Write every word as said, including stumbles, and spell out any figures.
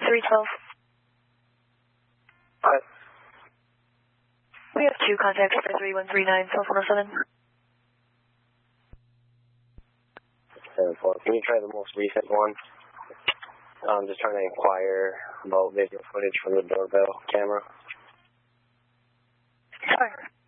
three twelve. What? We have two contacts for three one three nine, cell phone oh seven. seven four. Can you try the most recent one? I'm just trying to inquire about video footage from the doorbell camera. Sure.